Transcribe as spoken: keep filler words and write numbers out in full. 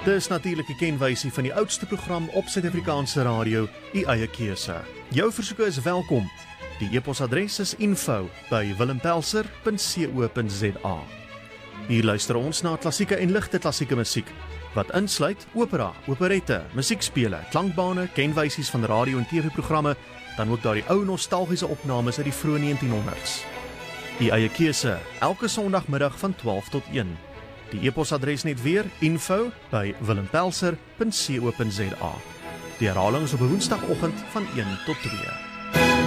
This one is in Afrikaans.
Dis natuurlik die kenwysie van die oudste program op Suid-Afrikaanse radio, u eie keuse. Jou versoeke is welkom. Die e-posadres is info by willempelser punt co punt za. Hier luister ons na klassieke en ligte klassieke musiek, wat insluit opera, operette, musiekspele, klankbane, kenwysies van radio- en T V-programme, dan ook daar die ou nostalgiese opnames uit die vroeë negentienhonderd's. Die eie keuse, elke Sondagmiddag van twaalf tot een. Die e-posadres net weer, info by willempelser punt co punt za. Die herhaling is op 'n Woensdagoggend van een tot twee.